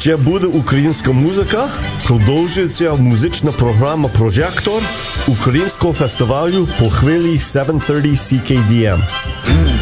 Ще буде українська музика, продовжується музична програма «Прожектор» українського фестивалю по хвилі 730 CKDM.